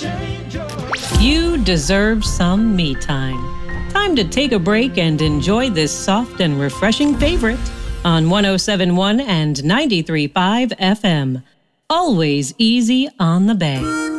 You deserve some me time. Time to take a break and enjoy this soft and refreshing favorite on 107.1 and 93.5 FM. Always easy on the Bay.